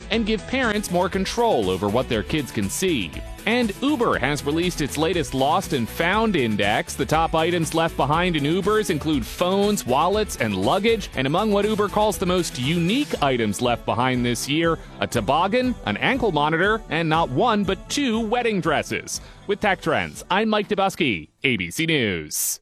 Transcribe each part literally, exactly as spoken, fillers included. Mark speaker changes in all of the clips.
Speaker 1: and give parents more control over what their kids can see. And Uber has released its latest Lost and Found Index. The top items left behind in Ubers include phones, wallets, and luggage. And among what Uber calls the most unique items left behind this year, a toboggan, an ankle monitor, and not one but two wedding dresses. With Tech Trends, I'm Mike Dubusky, A B C News.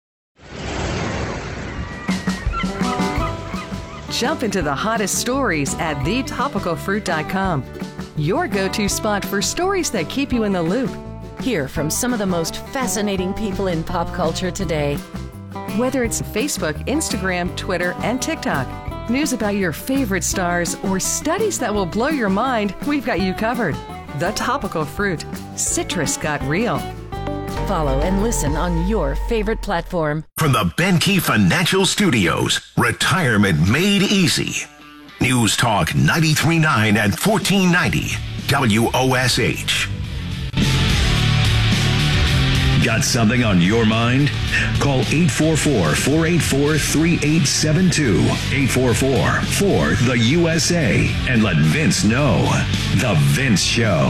Speaker 2: Jump into the hottest stories at the topical fruit dot com. Your go-to spot for stories that keep you in the loop.
Speaker 3: Hear from some of the most fascinating people in pop culture today.
Speaker 2: Whether it's Facebook, Instagram, Twitter, and TikTok, news about your favorite stars, or studies that will blow your mind, we've got you covered. The Topical Fruit. Citrus got real.
Speaker 3: Follow and listen on your favorite platform.
Speaker 4: From the Benkey Financial Studios, Retirement Made Easy. News Talk ninety-three point nine and fourteen ninety W O S H. Got something on your mind? Call eight four four, four eight four, three eight seven two, eight four four, four the U S A, and let Vince know. The Vince Show.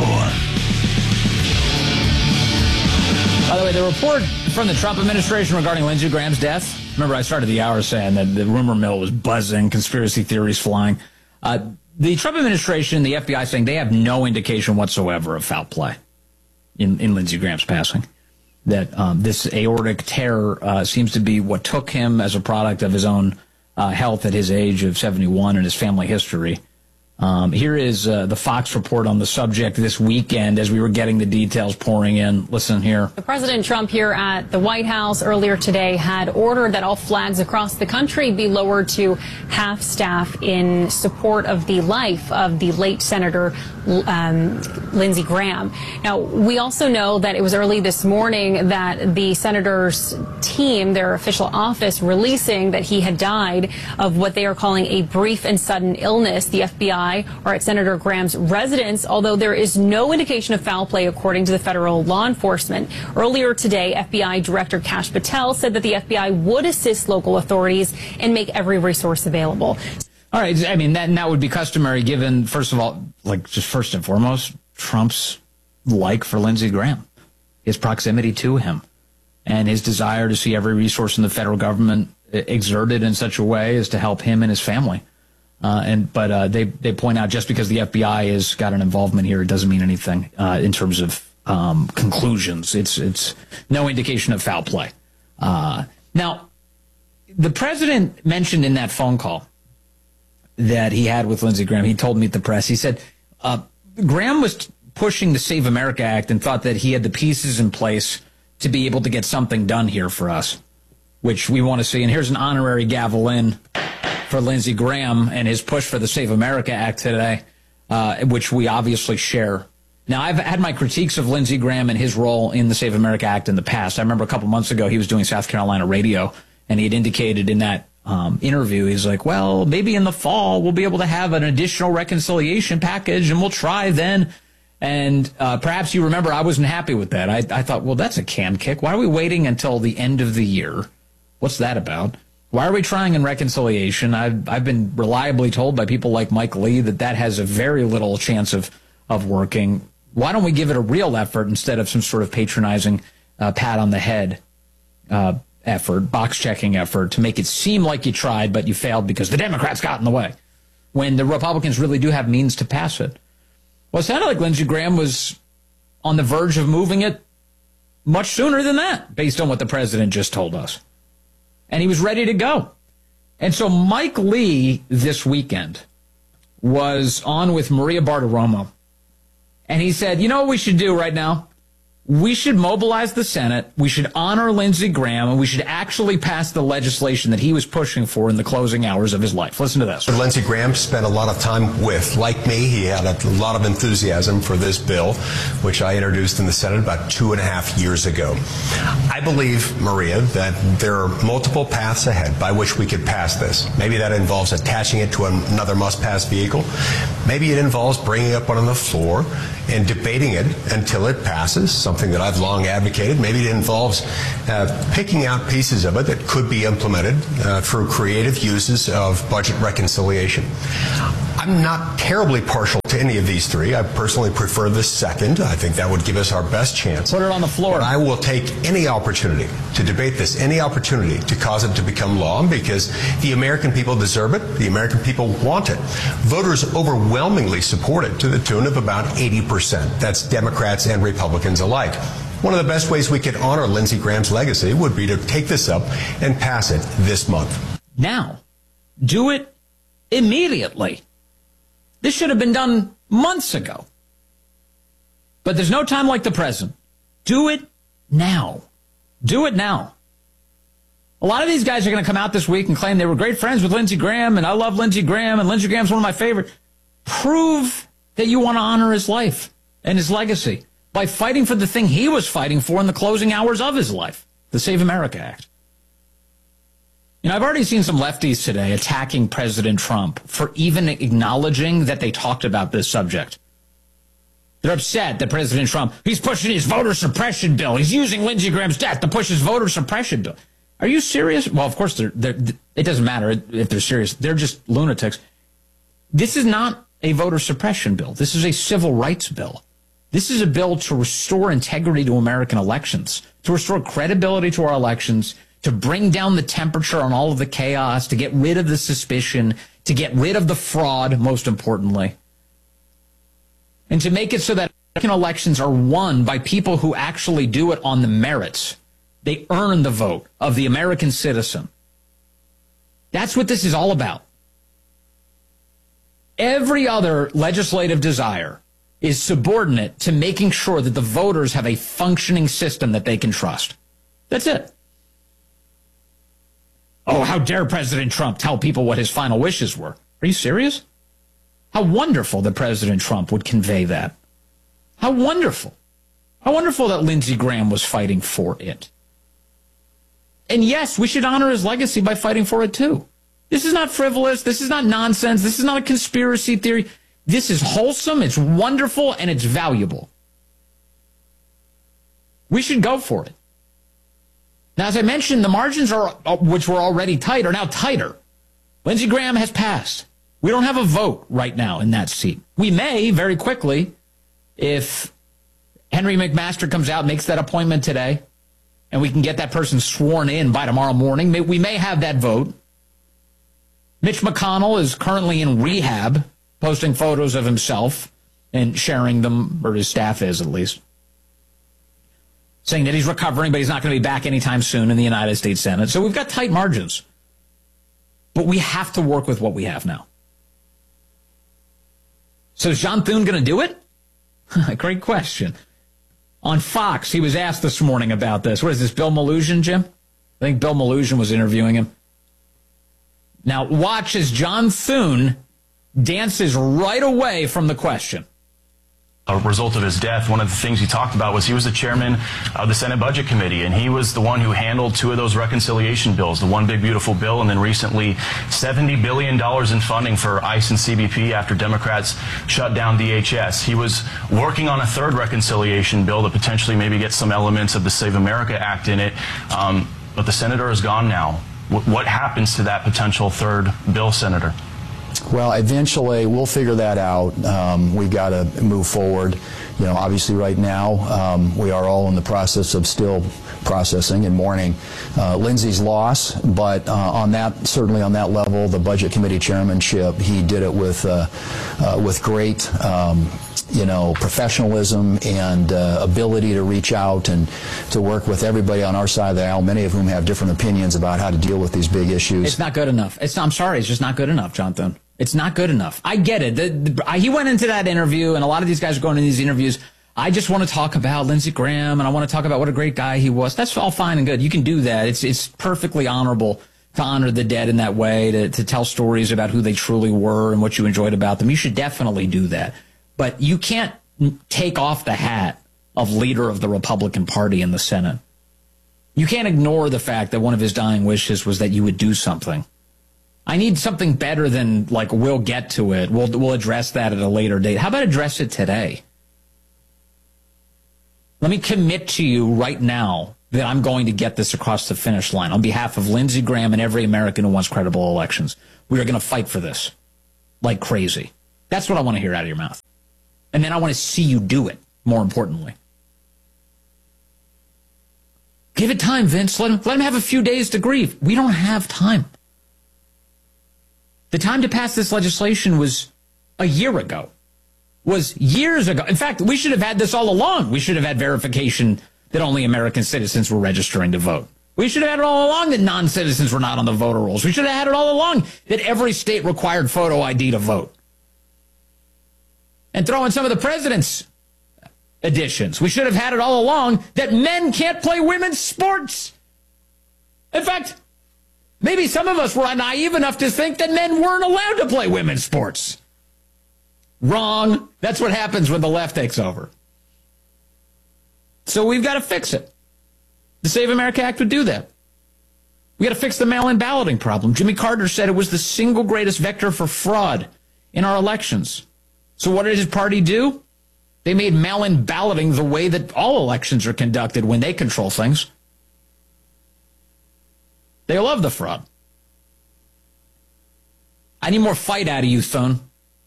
Speaker 5: By the way, the report from the Trump administration regarding Lindsey Graham's death, remember I started the hour saying that the rumor mill was buzzing, conspiracy theories flying. Uh, the Trump administration, the F B I saying they have no indication whatsoever of foul play in, in Lindsey Graham's passing. That um, this aortic tear uh, seems to be what took him as a product of his own uh, health at his age of seventy-one and his family history. Um, here is uh, the Fox report on the subject this weekend as we were getting the details pouring in. Listen here.
Speaker 6: The President Trump here at the White House earlier today had ordered that all flags across the country be lowered to half staff in support of the life of the late Senator um, Lindsey Graham. Now, we also know that it was early this morning that the senator's team, their official office, releasing that he had died of what they are calling a brief and sudden illness. The F B I are at Senator Graham's residence, although there is no indication of foul play according to the federal law enforcement. Earlier today, F B I Director Kash Patel said that the F B I would assist local authorities and make every resource available.
Speaker 5: All right. I mean, that, that would be customary given, first of all, like just first and foremost, Trump's like for Lindsey Graham, his proximity to him, and his desire to see every resource in the federal government exerted in such a way as to help him and his family. Uh, and but uh, they they point out just because the F B I has got an involvement here, it doesn't mean anything uh, in terms of um, conclusions. It's it's no indication of foul play. Uh, now, the president mentioned in that phone call that he had with Lindsey Graham, he told Meet the Press, he said uh, Graham was pushing the Save America Act and thought that he had the pieces in place to be able to get something done here for us, which we want to see. And here's an honorary gavel in for Lindsey Graham and his push for the Save America Act today, uh, which we obviously share. Now, I've had my critiques of Lindsey Graham and his role in the Save America Act in the past. I remember a couple months ago he was doing South Carolina radio, and he had indicated in that um, interview, he's like, well, maybe in the fall we'll be able to have an additional reconciliation package, and we'll try then. And uh, perhaps you remember I wasn't happy with that. I, I thought, well, that's a can kick. Why are we waiting until the end of the year? What's that about? Why are we trying in reconciliation? I've, I've been reliably told by people like Mike Lee that that has a very little chance of, of working. Why don't we give it a real effort instead of some sort of patronizing uh, pat on the head uh, effort, box-checking effort to make it seem like you tried, but you failed because the Democrats got in the way, when the Republicans really do have means to pass it? Well, it sounded like Lindsey Graham was on the verge of moving it much sooner than that, based on what the president just told us. And he was ready to go. And so Mike Lee this weekend was on with Maria Bartiromo. And he said, you know what we should do right now? We should mobilize the Senate. We should honor Lindsey Graham, and we should actually pass the legislation that he was pushing for in the closing hours of his life. Listen to this.
Speaker 7: Lindsey Graham spent a lot of time with. Like me, he had a lot of enthusiasm for this bill, which I introduced in the Senate about two and a half years ago. I believe, Maria, that there are multiple paths ahead by which we could pass this. Maybe that involves attaching it to another must-pass vehicle. Maybe it involves bringing it up on the floor and debating it until it passes, something that I've long advocated. Maybe it involves uh, picking out pieces of it that could be implemented uh, through creative uses of budget reconciliation. I'm not terribly partial to any of these three. I personally prefer the second. I think that would give us our best chance.
Speaker 5: Put it on the floor.
Speaker 7: But I will take any opportunity to debate this, any opportunity to cause it to become law, because the American people deserve it. The American people want it. Voters overwhelmingly support it to the tune of about eighty percent. That's Democrats and Republicans alike. One of the best ways we could honor Lindsey Graham's legacy would be to take this up and pass it this month.
Speaker 5: Now, do it immediately. This should have been done months ago. But there's no time like the present. Do it now. Do it now. A lot of these guys are going to come out this week and claim they were great friends with Lindsey Graham, and I love Lindsey Graham, and Lindsey Graham's one of my favorites. Prove that you want to honor his life and his legacy by fighting for the thing he was fighting for in the closing hours of his life, the Save America Act. You know, I've already seen some lefties today attacking President Trump for even acknowledging that they talked about this subject. They're upset that President Trump, he's pushing his voter suppression bill. He's using Lindsey Graham's death to push his voter suppression bill. Are you serious? Well, of course, they're, they're, it doesn't matter if they're serious. They're just lunatics. This is not a voter suppression bill. This is a civil rights bill. This is a bill to restore integrity to American elections, to restore credibility to our elections, to bring down the temperature on all of the chaos, to get rid of the suspicion, to get rid of the fraud, most importantly, and to make it so that American elections are won by people who actually do it on the merits. They earn the vote of the American citizen. That's what this is all about. Every other legislative desire is subordinate to making sure that the voters have a functioning system that they can trust. That's it. Oh, how dare President Trump tell people what his final wishes were? Are you serious? How wonderful that President Trump would convey that. How wonderful. How wonderful that Lindsey Graham was fighting for it. And yes, we should honor his legacy by fighting for it too. This is not frivolous. This is not nonsense. This is not a conspiracy theory. This is wholesome, it's wonderful, and it's valuable. We should go for it. Now, as I mentioned, the margins, are, which were already tight, are now tighter. Lindsey Graham has passed. We don't have a vote right now in that seat. We may very quickly, if Henry McMaster comes out, makes that appointment today, and we can get that person sworn in by tomorrow morning, we may have that vote. Mitch McConnell is currently in rehab, posting photos of himself and sharing them, or his staff is at least, saying that he's recovering, but he's not going to be back anytime soon in the United States Senate. So we've got tight margins. But we have to work with what we have now. So is John Thune going to do it? Great question. On Fox, he was asked this morning about this. What is this, Bill Maloogian, Jim? I think Bill Maloogian was interviewing him. Now watch as John Thune dances right away from the question.
Speaker 8: A result of his death, one of the things he talked about was he was the chairman of the Senate Budget Committee, and he was the one who handled two of those reconciliation bills, the One Big Beautiful Bill, and then recently seventy billion dollars in funding for ICE and C B P after Democrats shut down D H S. He was working on a third reconciliation bill that potentially maybe gets some elements of the Save America Act in it, um, but the senator is gone now. W- what happens to that potential third bill, Senator?
Speaker 9: Well, eventually we'll figure that out. Um, we've got to move forward. You know, obviously right now um, we are all in the process of still processing and mourning uh, Lindsey's loss, but uh, on that, certainly on that level, the Budget Committee chairmanship, he did it with uh, uh, with great um, you know, professionalism and uh, ability to reach out and to work with everybody on our side of the aisle, many of whom have different opinions about how to deal with these big issues.
Speaker 5: It's not good enough. It's I'm sorry, it's just not good enough, Jonathan. It's not good enough. I get it. The, the, I, he went into that interview, and a lot of these guys are going into these interviews. I just want to talk about Lindsey Graham, and I want to talk about what a great guy he was. That's all fine and good. You can do that. It's it's perfectly honorable to honor the dead in that way, to, to tell stories about who they truly were and what you enjoyed about them. You should definitely do that. But you can't take off the hat of leader of the Republican Party in the Senate. You can't ignore the fact that one of his dying wishes was that you would do something. I need something better than, like, we'll get to it. We'll, we'll address that at a later date. How about address it today? Let me commit to you right now that I'm going to get this across the finish line on behalf of Lindsey Graham and every American who wants credible elections. We are going to fight for this like crazy. That's what I want to hear out of your mouth. And then I want to see you do it, more importantly. Give it time, Vince. Let him, let him have a few days to grieve. We don't have time. The time to pass this legislation was a year ago, was years ago. In fact, we should have had this all along. We should have had verification that only American citizens were registering to vote. We should have had it all along that non-citizens were not on the voter rolls. We should have had it all along that every state required photo I D to vote. And throw in some of the president's additions. We should have had it all along that men can't play women's sports. In fact, maybe some of us were naive enough to think that men weren't allowed to play women's sports. Wrong. That's what happens when the left takes over. So we've got to fix it. The Save America Act would do that. We got to fix the mail-in balloting problem. Jimmy Carter said it was the single greatest vector for fraud in our elections. So what did his party do? They made mail-in balloting the way that all elections are conducted when they control things. They love the fraud. I need more fight out of you, Thune.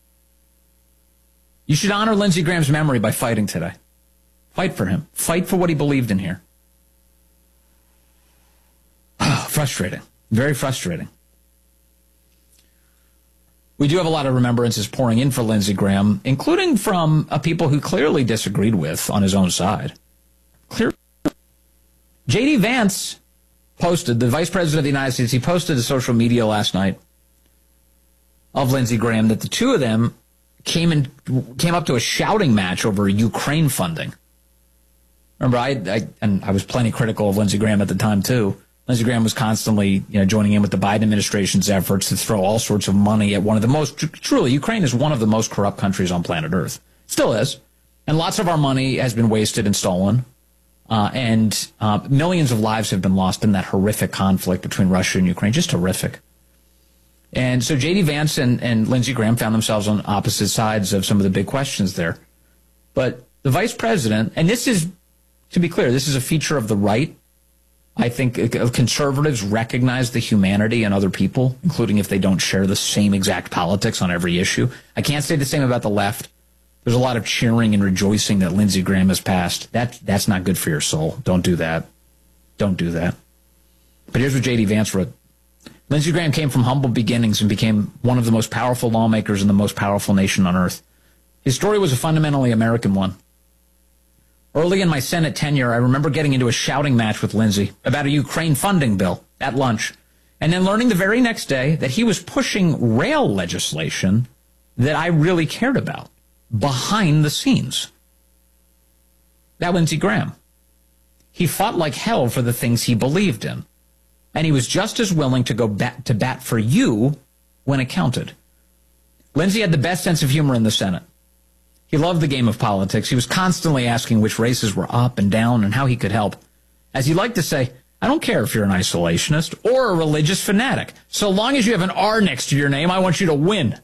Speaker 5: You should honor Lindsey Graham's memory by fighting today. Fight for him. Fight for what he believed in here. Oh, frustrating. Very frustrating. We do have a lot of remembrances pouring in for Lindsey Graham, including from a people who clearly disagreed with on his own side. Clear. J D Vance posted, the Vice President of the United States, he posted to social media last night of Lindsey Graham that the two of them came in, came up to a shouting match over Ukraine funding. Remember, I, I and I was plenty critical of Lindsey Graham at the time too. Lindsey Graham was constantly, you know, joining in with the Biden administration's efforts to throw all sorts of money at one of the most, truly, Ukraine is one of the most corrupt countries on planet Earth. Still is. And lots of our money has been wasted and stolen. Uh, and uh, millions of lives have been lost in that horrific conflict between Russia and Ukraine. Just horrific. And so J D Vance and, and Lindsey Graham found themselves on opposite sides of some of the big questions there. But the vice president, and this is, to be clear, this is a feature of the right. I think conservatives recognize the humanity in other people, including if they don't share the same exact politics on every issue. I can't say the same about the left. There's a lot of cheering and rejoicing that Lindsey Graham has passed. That, that's not good for your soul. Don't do that. Don't do that. But here's what J D Vance wrote. Lindsey Graham came from humble beginnings and became one of the most powerful lawmakers in the most powerful nation on earth. His story was a fundamentally American one. Early in my Senate tenure, I remember getting into a shouting match with Lindsey about a Ukraine funding bill at lunch, and then learning the very next day that he was pushing rail legislation that I really cared about behind the scenes. That Lindsey Graham. He fought like hell for the things he believed in, and he was just as willing to go bat to bat for you when it counted. Lindsey had the best sense of humor in the Senate. He loved the game of politics. He was constantly asking which races were up and down and how he could help. As he liked to say, I don't care if you're an isolationist or a religious fanatic. So long as you have an R next to your name, I want you to win.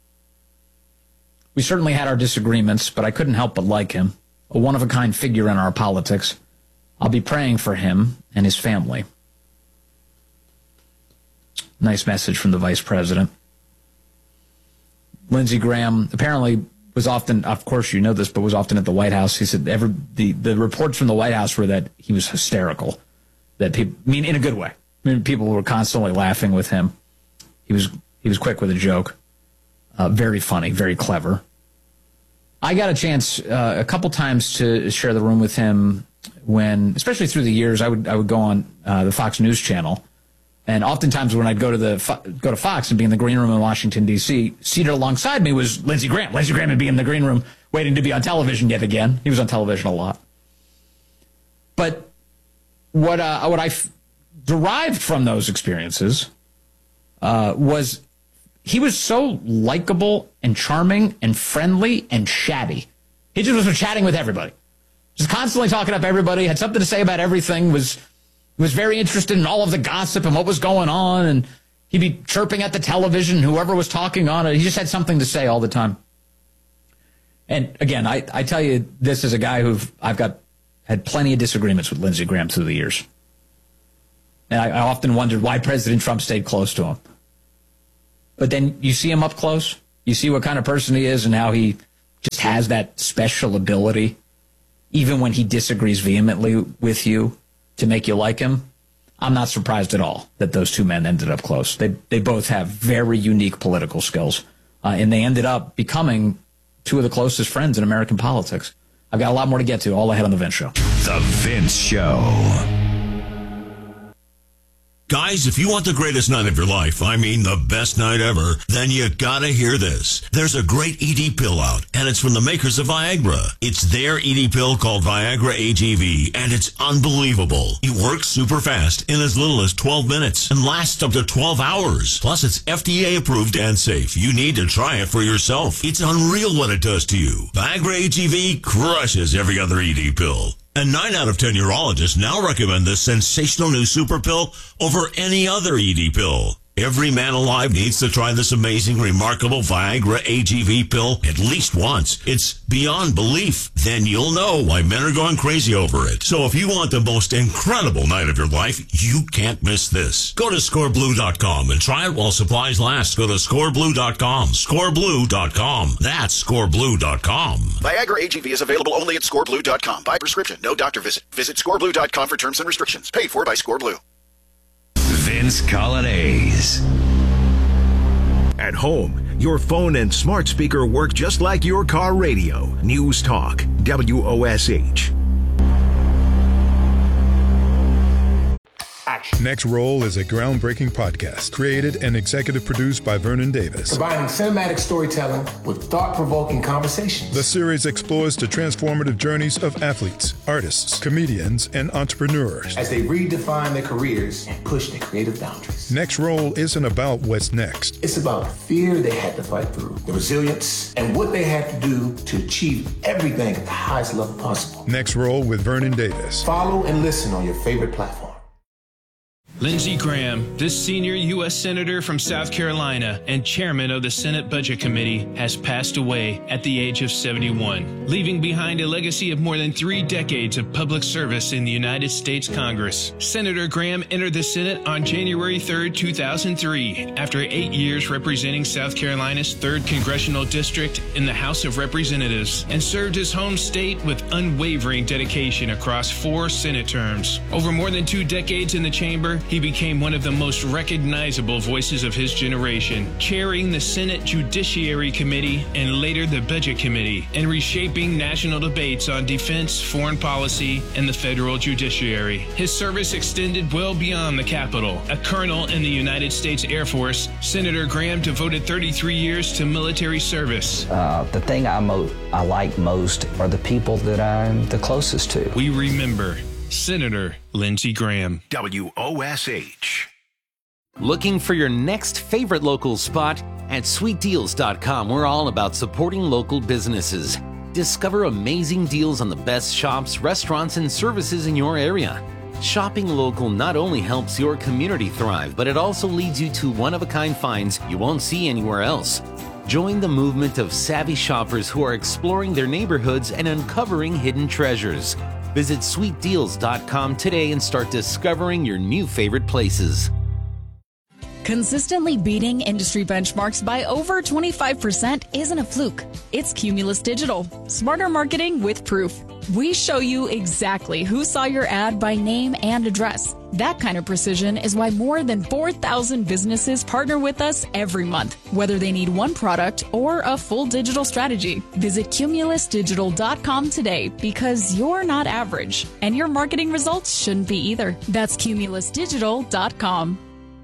Speaker 5: We certainly had our disagreements, but I couldn't help but like him. A one-of-a-kind figure in our politics. I'll be praying for him and his family. Nice message from the vice president. Lindsey Graham apparently was often, of course you know this, but was often at the White House. He said every, the, the reports from the White House were that he was hysterical. That people, I mean, in a good way. I mean, people were constantly laughing with him. He was he was quick with a joke. Uh, very funny, very clever. I got a chance uh, a couple times to share the room with him when, especially through the years, I would I would go on uh, the Fox News channel. And oftentimes when I'd go to the go to Fox and be in the green room in Washington, D C, seated alongside me was Lindsey Graham. Lindsey Graham would be in the green room waiting to be on television yet again. He was on television a lot. But what uh, what I f- derived from those experiences uh, was he was so likable and charming and friendly and chatty. He just was chatting with everybody. Just constantly talking up everybody, had something to say about everything, was... He was very interested in all of the gossip and what was going on, and he'd be chirping at the television, whoever was talking on it. He just had something to say all the time. And again, I, I tell you this as a guy who I've got had plenty of disagreements with Lindsey Graham through the years. And I, I often wondered why President Trump stayed close to him. But then you see him up close, you see what kind of person he is and how he just just has that special ability, even when he disagrees vehemently with you, to make you like him. I'm not surprised at all that those two men ended up close. They they both have very unique political skills, uh, and they ended up becoming two of the closest friends in American politics. I've got a lot more to get to, all ahead on The Vince Show.
Speaker 4: The Vince Show.
Speaker 10: Guys, if you want the greatest night of your life, I mean the best night ever, then you gotta hear this. There's a great E D pill out, and it's from the makers of Viagra. It's their E D pill called Viagra A G V, and it's unbelievable. It works super fast in as little as twelve minutes and lasts up to twelve hours. Plus, it's F D A approved and safe. You need to try it for yourself. It's unreal what it does to you. Viagra A G V crushes every other E D pill. And nine out of ten urologists now recommend this sensational new super pill over any other E D pill. Every man alive needs to try this amazing, remarkable Viagra A G V pill at least once. It's beyond belief. Then you'll know why men are going crazy over it. So if you want the most incredible night of your life, you can't miss this. Go to score blue dot com and try it while supplies last. Go to score blue dot com. score blue dot com. That's score blue dot com.
Speaker 11: Viagra A G V is available only at score blue dot com. By prescription, no doctor visit. Visit score blue dot com for terms and restrictions. Paid for by ScoreBlue.
Speaker 4: Vince Colonnese.
Speaker 12: At home, your phone and smart speaker work just like your car radio. News Talk, W O S H.
Speaker 13: Action. Next Roll is a groundbreaking podcast created and executive produced by Vernon Davis.
Speaker 14: Combining cinematic storytelling with thought-provoking conversations.
Speaker 13: The series explores the transformative journeys of athletes, artists, comedians, and entrepreneurs
Speaker 14: as they redefine their careers and push their creative boundaries.
Speaker 13: Next Roll isn't about what's next.
Speaker 14: It's about the fear they had to fight through, the resilience, and what they had to do to achieve everything at the highest level possible.
Speaker 13: Next Roll with Vernon Davis.
Speaker 14: Follow and listen on your favorite platform.
Speaker 15: Lindsey Graham, this senior U S Senator from South Carolina and chairman of the Senate Budget Committee, has passed away at the age of seventy-one, leaving behind a legacy of more than three decades of public service in the United States Congress. Senator Graham entered the Senate on January third, two thousand three, after eight years representing South Carolina's third Congressional District in the House of Representatives, and served his home state with unwavering dedication across four Senate terms. Over more than two decades in the chamber, he became one of the most recognizable voices of his generation, chairing the Senate Judiciary Committee and later the Budget Committee, and reshaping national debates on defense, foreign policy, and the federal judiciary. His service extended well beyond the Capitol. A colonel in the United States Air Force, Senator Graham devoted thirty-three years to military service.
Speaker 16: Uh, the thing I, mo- I like most are the people that I'm the closest to.
Speaker 15: We remember Senator Lindsey Graham.
Speaker 12: W O S H.
Speaker 17: Looking for your next favorite local spot? At sweet deals dot com, we're all about supporting local businesses. Discover amazing deals on the best shops, restaurants, and services in your area. Shopping local not only helps your community thrive, but it also leads you to one-of-a-kind finds you won't see anywhere else. Join the movement of savvy shoppers who are exploring their neighborhoods and uncovering hidden treasures. Visit sweet deals dot com today and start discovering your new favorite places.
Speaker 18: Consistently beating industry benchmarks by over twenty-five percent isn't a fluke. It's Cumulus Digital. Smarter marketing with proof. We show you exactly who saw your ad by name and address. That kind of precision is why more than four thousand businesses partner with us every month, whether they need one product or a full digital strategy. Visit cumulus digital dot com today, because you're not average, and your marketing results shouldn't be either. That's cumulus digital dot com.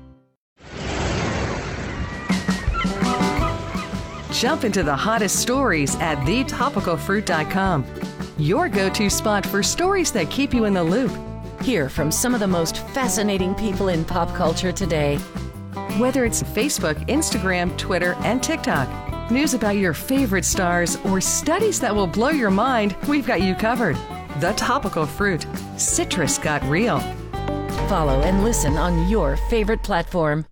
Speaker 2: Jump into the hottest stories at the topical fruit dot com. Your go-to spot for stories that keep you in the loop.
Speaker 3: Hear from some of the most fascinating people in pop culture today.
Speaker 2: Whether it's Facebook, Instagram, Twitter, and TikTok, news about your favorite stars, or studies that will blow your mind, we've got you covered. The Topical Fruit. Citrus got real.
Speaker 3: Follow and listen on your favorite platform.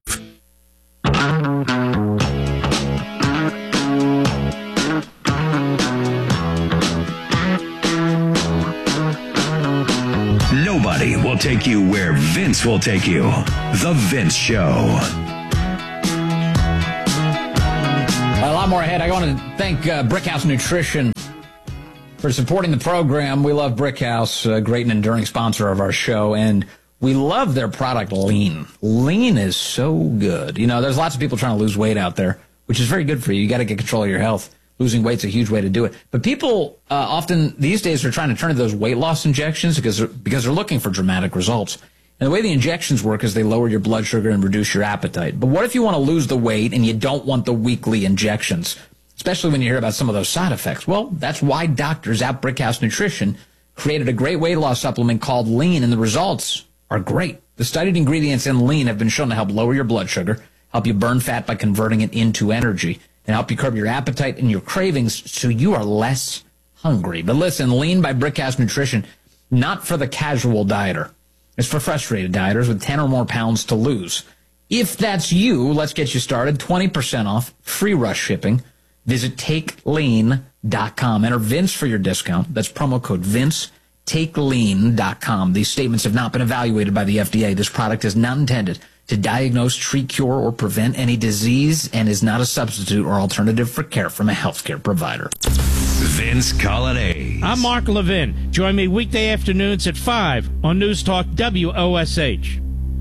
Speaker 4: Nobody will take you where Vince will take you. The Vince Show.
Speaker 5: A lot more more ahead. I want to thank uh, Brickhouse Nutrition for supporting the program. We love Brickhouse, a great and enduring sponsor of our show, and we love their product, Lean. Lean is so good. You know, there's lots of people trying to lose weight out there, which is very good for you. You got to get control of your health. Losing weight's a huge way to do it. But people uh, often these days are trying to turn to those weight loss injections because they're, because they're looking for dramatic results. And the way the injections work is they lower your blood sugar and reduce your appetite. But what if you want to lose the weight and you don't want the weekly injections, especially when you hear about some of those side effects? Well, that's why doctors at Brickhouse Nutrition created a great weight loss supplement called Lean, and the results are great. The studied ingredients in Lean have been shown to help lower your blood sugar, help you burn fat by converting it into energy, and help you curb your appetite and your cravings so you are less hungry. But listen, Lean by Brickhouse Nutrition, not for the casual dieter. It's for frustrated dieters with ten or more pounds to lose. If that's you, let's get you started. twenty percent off, free rush shipping. Visit take lean dot com. Enter Vince for your discount. That's promo code Vince. take lean dot com. These statements have not been evaluated by the F D A. This product is not intended to diagnose, treat, cure, or prevent any disease and is not a substitute or alternative for care from a healthcare provider.
Speaker 4: Vince Colonnade.
Speaker 19: I'm Mark Levin. Join me weekday afternoons at five on News Talk W O S H.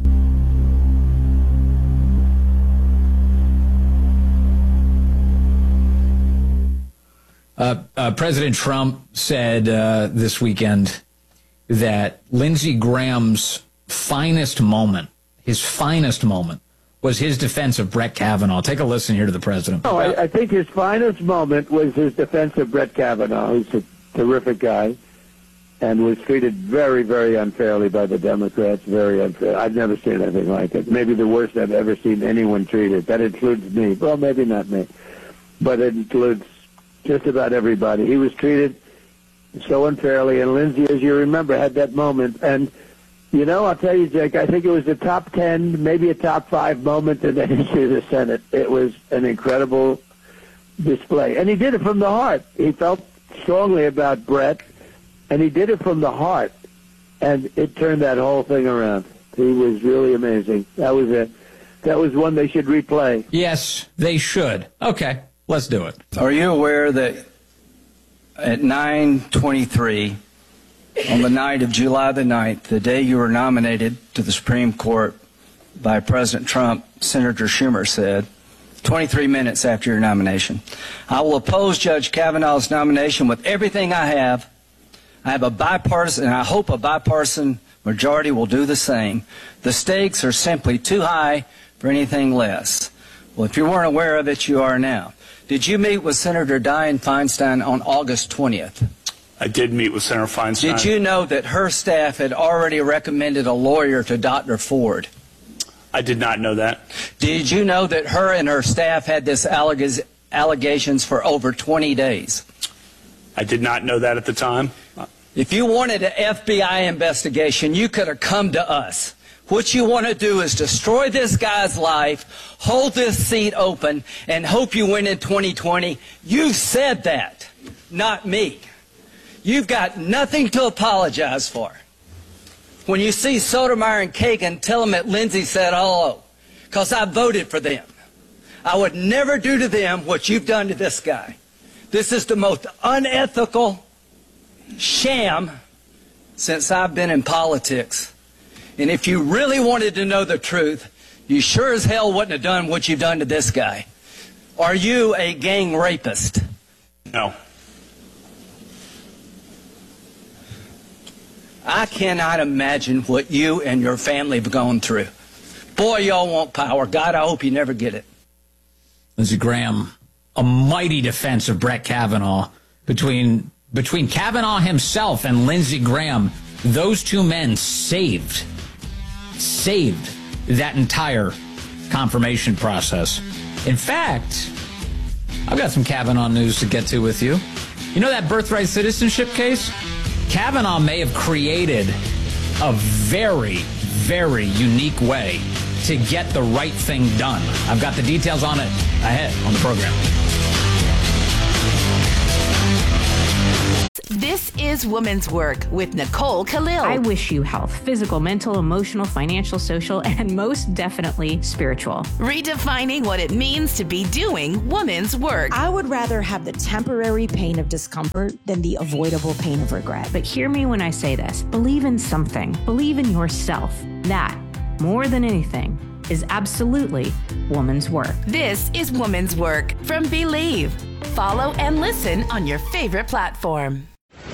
Speaker 5: Uh, uh, President Trump said uh, this weekend that Lindsey Graham's finest moment, his finest moment, was his defense of Brett Kavanaugh. Take a listen here to the president.
Speaker 20: Oh, I, I think his finest moment was his defense of Brett Kavanaugh, who's a terrific guy and was treated very, very unfairly by the Democrats, very unfair. I've never seen anything like it. Maybe the worst I've ever seen anyone treated. That includes me. Well, maybe not me, but it includes just about everybody. He was treated so unfairly, and Lindsey, as you remember, had that moment. And, you know, I'll tell you, Jake, I think it was a top ten, maybe a top five moment in the history of the Senate. It was an incredible display. And he did it from the heart. He felt strongly about Brett, and he did it from the heart. And it turned that whole thing around. He was really amazing. That was a, that was one they should replay.
Speaker 5: Yes, they should. Okay. Let's do it.
Speaker 21: Are you aware that at nine twenty-three on the night of July the ninth, the day you were nominated to the Supreme Court by President Trump, Senator Schumer said, twenty-three minutes after your nomination, I will oppose Judge Kavanaugh's nomination with everything I have. I have a bipartisan, and I hope a bipartisan majority will do the same. The stakes are simply too high for anything less. Well, if you weren't aware of it, you are now. Did you meet with Senator Dianne Feinstein on August twentieth?
Speaker 22: I did meet with Senator Feinstein.
Speaker 21: Did you know that her staff had already recommended a lawyer to Doctor Ford?
Speaker 22: I did not know that.
Speaker 21: Did you know that her and her staff had this alleg- allegations for over twenty days?
Speaker 22: I did not know that at the time.
Speaker 21: If you wanted an F B I investigation, you could have come to us. What you want to do is destroy this guy's life, hold this seat open, and hope you win in twenty twenty. You said that, not me. You've got nothing to apologize for. When you see Sotomayor and Kagan, tell them that Lindsey said hello, because I voted for them. I would never do to them what you've done to this guy. This is the most unethical sham since I've been in politics. And if you really wanted to know the truth, you sure as hell wouldn't have done what you've done to this guy. Are you a gang rapist?
Speaker 22: No.
Speaker 21: I cannot imagine what you and your family have gone through. Boy, y'all want power. God, I hope you never get it.
Speaker 5: Lindsey Graham, a mighty defense of Brett Kavanaugh. Between, between Kavanaugh himself and Lindsey Graham, those two men saved saved that entire confirmation process. In fact, I've got some Kavanaugh news to get to with you. You know that birthright citizenship case? Kavanaugh may have created a very, very unique way to get the right thing done. I've got the details on it ahead on the program.
Speaker 1: This is Women's Work with Nicole Khalil.
Speaker 6: I wish you health, physical, mental, emotional, financial, social, and most definitely spiritual.
Speaker 1: Redefining what it means to be doing women's work.
Speaker 23: I would rather have the temporary pain of discomfort than the avoidable pain of regret.
Speaker 6: But hear me when I say this. Believe in something. Believe in yourself. That, more than anything, is absolutely woman's work.
Speaker 1: This is Woman's Work from Believe. Follow and listen on your favorite platform.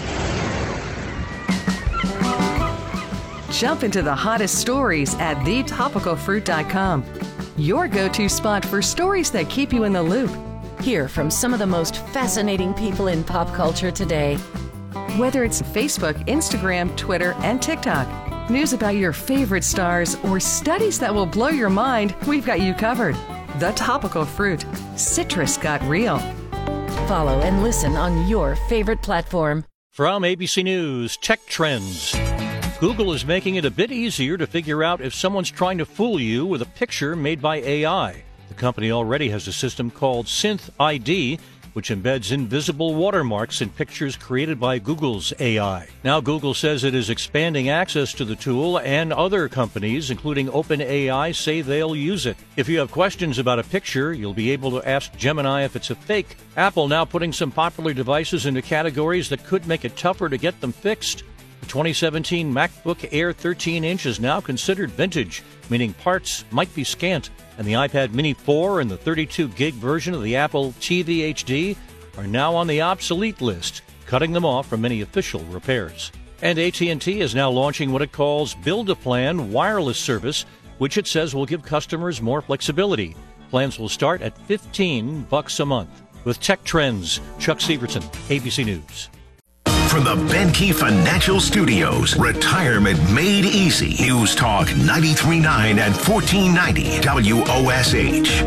Speaker 2: Jump into the hottest stories at the topical fruit dot com. Your go-to spot for stories that keep you in the loop.
Speaker 3: Hear from some of the most fascinating people in pop culture today.
Speaker 2: Whether it's Facebook, Instagram, Twitter, and TikTok, news about your favorite stars, or studies that will blow your mind, we've got you covered. The Topical Fruit. Citrus got real.
Speaker 3: Follow and listen on your favorite platform.
Speaker 24: From A B C News, Tech Trends. Google is making it a bit easier to figure out if someone's trying to fool you with a picture made by A I. The company already has a system called Synth I D, which embeds invisible watermarks in pictures created by Google's A I. Now Google says it is expanding access to the tool, and other companies, including OpenAI, say they'll use it. If you have questions about a picture, you'll be able to ask Gemini if it's a fake. Apple now putting some popular devices into categories that could make it tougher to get them fixed. The twenty seventeen MacBook Air thirteen inch is now considered vintage, meaning parts might be scant, and the iPad Mini four and the thirty-two gig version of the Apple T V H D are now on the obsolete list, cutting them off from any official repairs. And A T and T is now launching what it calls Build-A-Plan wireless service, which it says will give customers more flexibility. Plans will start at fifteen bucks a month. With Tech Trends, Chuck Severson, A B C News.
Speaker 12: From the Benke Financial Studios, Retirement Made Easy. News Talk ninety-three point nine and fourteen ninety W O S H.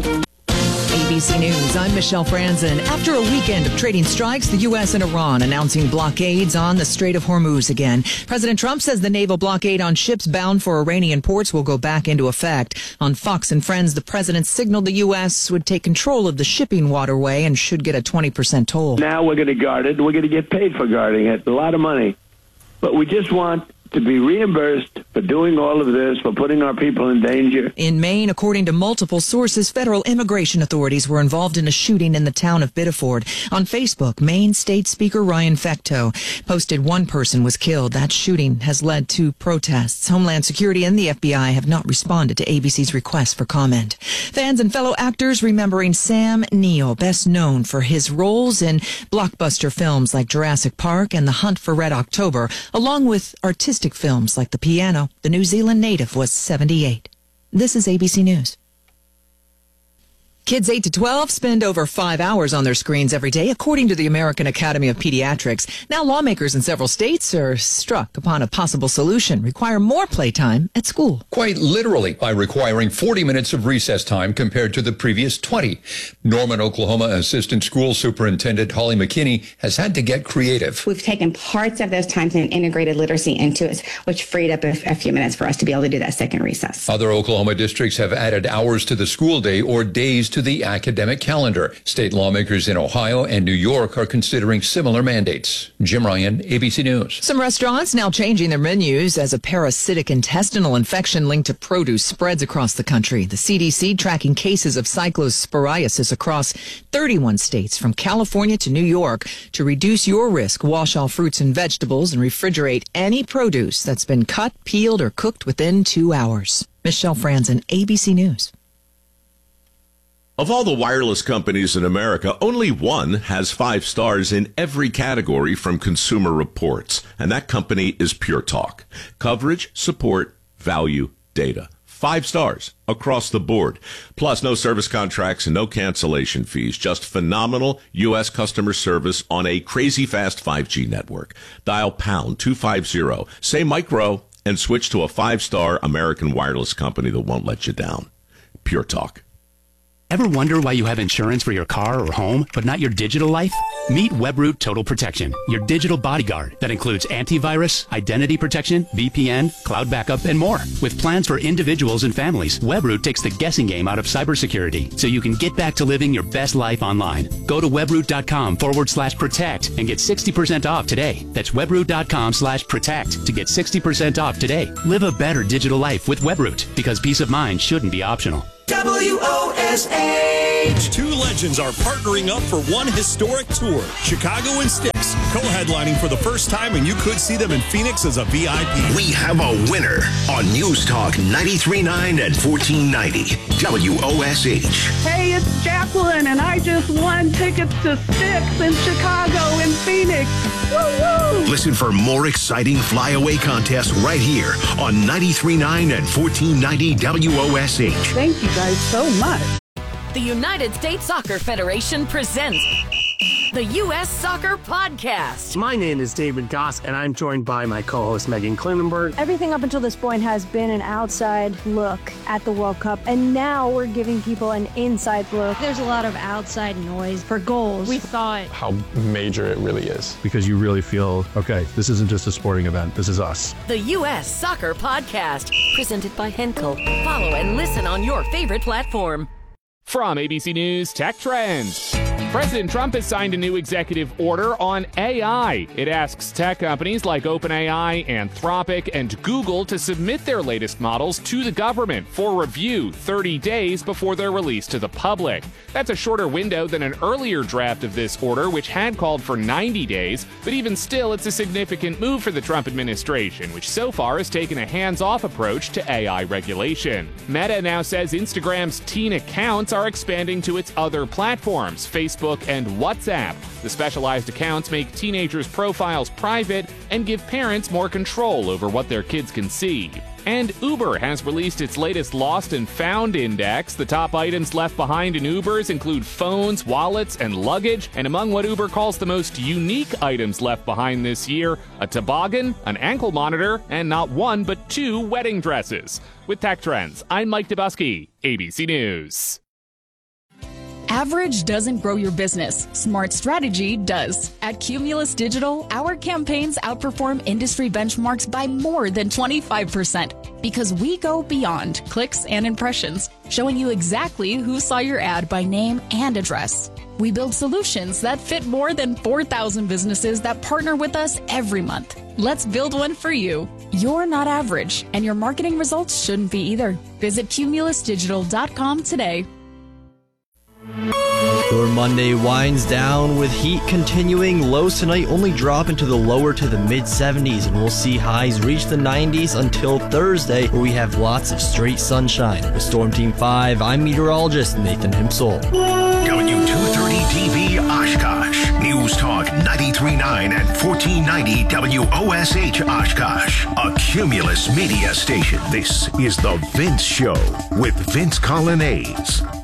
Speaker 25: A B C News, I'm Michelle Franzen. After a weekend of trading strikes, the U S and Iran announcing blockades on the Strait of Hormuz again. President Trump says the naval blockade on ships bound for Iranian ports will go back into effect. On Fox and Friends, the president signaled the U S would take control of the shipping waterway and should get a twenty percent toll.
Speaker 20: Now we're going to guard it. We're going to get paid for guarding it. A lot of money. But we just want to be reimbursed for doing all of this, for putting our people in danger.
Speaker 25: In Maine, according to multiple sources, federal immigration authorities were involved in a shooting in the town of Biddeford. On Facebook, Maine State Speaker Ryan Fecteau posted one person was killed. That shooting has led to protests. Homeland Security and the F B I have not responded to A B C's request for comment. Fans and fellow actors remembering Sam Neill, best known for his roles in blockbuster films like Jurassic Park and The Hunt for Red October, along with artistic films like The Piano. The New Zealand native was seventy-eight. This is A B C News. Kids eight to twelve spend over five hours on their screens every day, according to the American Academy of Pediatrics. Now lawmakers in several states are struck upon a possible solution, require more playtime at school.
Speaker 26: Quite literally by requiring forty minutes of recess time compared to the previous twenty. Norman, Oklahoma Assistant School Superintendent Holly McKinney has had to get creative.
Speaker 27: We've taken parts of those times and integrated literacy into it, which freed up a, a few minutes for us to be able to do that second recess.
Speaker 26: Other Oklahoma districts have added hours to the school day or days to the academic calendar. State lawmakers in Ohio and New York are considering similar mandates. Jim Ryan, A B C News.
Speaker 25: Some restaurants now changing their menus as a parasitic intestinal infection linked to produce spreads across the country. The C D C tracking cases of cyclosporiasis across thirty-one states from California to New York. To reduce your risk, wash all fruits and vegetables and refrigerate any produce that's been cut, peeled, or cooked within two hours. Michelle Franzen, A B C News.
Speaker 28: Of all the wireless companies in America, only one has five stars in every category from Consumer Reports, and that company is Pure Talk. Coverage, support, value, data. Five stars across the board. Plus, no service contracts and no cancellation fees. Just phenomenal U S customer service on a crazy fast five G network. Dial pound two fifty, say micro, and switch to a five-star American wireless company that won't let you down. Pure Talk.
Speaker 7: Ever wonder why you have insurance for your car or home, but not your digital life? Meet Webroot Total Protection, your digital bodyguard that includes antivirus, identity protection, V P N, cloud backup, and more. With plans for individuals and families, Webroot takes the guessing game out of cybersecurity so you can get back to living your best life online. Go to webroot.com forward slash protect and get sixty percent off today. That's webroot.com slash protect to get sixty percent off today. Live a better digital life with Webroot, because peace of mind shouldn't be optional.
Speaker 8: W O S H.
Speaker 9: Two legends are partnering up for one historic tour. Chicago and Styx, co-headlining for the first time, and you could see them in Phoenix as a V I P.
Speaker 12: We have a winner on News Talk ninety-three point nine and fourteen ninety W O S H.
Speaker 10: Hey, it's Jacqueline, and I just won tickets to Styx in Chicago and Phoenix. Woo-woo!
Speaker 12: Listen for more exciting flyaway contests right here on ninety-three point nine and fourteen ninety W O S H.
Speaker 10: Thank you guys so much.
Speaker 3: The United States Soccer Federation presents the U S Soccer Podcast.
Speaker 11: My name is David Goss, and I'm joined by my co-host Megan Klinenberg.
Speaker 13: Everything up until this point has been an outside look at the World Cup, and now we're giving people an inside look.
Speaker 14: There's a lot of outside noise for goals. We thought
Speaker 16: how major it really is.
Speaker 29: Because you really feel, okay, this isn't just a sporting event, this is us.
Speaker 3: The U S Soccer Podcast, presented by Henkel. Follow and listen on your favorite platform.
Speaker 30: From A B C News Tech Trends. President Trump has signed a new executive order on A I. It asks tech companies like OpenAI, Anthropic, and Google to submit their latest models to the government for review thirty days before they're released to the public. That's a shorter window than an earlier draft of this order, which had called for ninety days, but even still, it's a significant move for the Trump administration, which so far has taken a hands-off approach to A I regulation. Meta now says Instagram's teen accounts are expanding to its other platforms, Facebook and WhatsApp. The specialized accounts make teenagers' profiles private and give parents more control over what their kids can see. And Uber has released its latest Lost and Found Index. The top items left behind in Ubers include phones, wallets, and luggage. And among what Uber calls the most unique items left behind this year, a toboggan, an ankle monitor, and not one but two wedding dresses. With Tech Trends, I'm Mike Dubusky, A B C News.
Speaker 18: Average doesn't grow your business. Smart strategy does. At Cumulus Digital, our campaigns outperform industry benchmarks by more than twenty-five percent because we go beyond clicks and impressions, showing you exactly who saw your ad by name and address. We build solutions that fit more than four thousand businesses that partner with us every month. Let's build one for you. You're not average, and your marketing results shouldn't be either. Visit cumulus digital dot com today.
Speaker 31: Your Monday winds down with heat continuing. Lows tonight only drop into the lower to the mid seventies, and we'll see highs reach the nineties until Thursday, where we have lots of straight sunshine. With Storm Team five, I'm meteorologist Nathan Himsel.
Speaker 12: W two thirty T V Oshkosh. News Talk ninety-three point nine and fourteen ninety W O S H Oshkosh. A Cumulus media station. This is The Vince Show with Vince Colonnese.